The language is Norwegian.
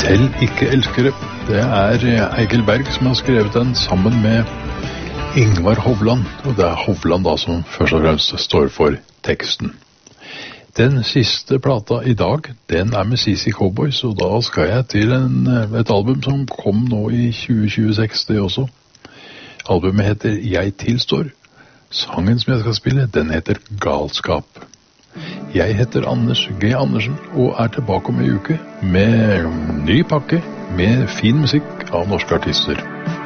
selv ikke elsker det. Det er Egil Berg som har skrevet den sammen med Ingvar Hovland, og det er Hovland da som først og fremst står for teksten. Den siste plata i dag, den er med CC Cowboys, og da skal jeg til et album som kom nå i 2026 det også. Albumet heter Jeg tilstår. Sangen som jeg skal spille, den heter Galskap. Jeg heter Anders G. Andersen og er tilbake om en uke med ny pakke med fin musikk av norske artister.